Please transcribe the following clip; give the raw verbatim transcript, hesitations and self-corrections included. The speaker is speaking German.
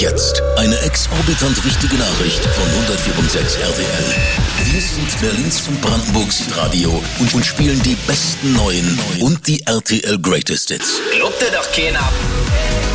Jetzt eine exorbitant wichtige Nachricht von hundertvier Komma sechs R T L. Wir sind Berlins und Brandenburgs Radio und, und spielen die besten neuen und die R T L Greatest Hits. Glaubt dir doch keiner.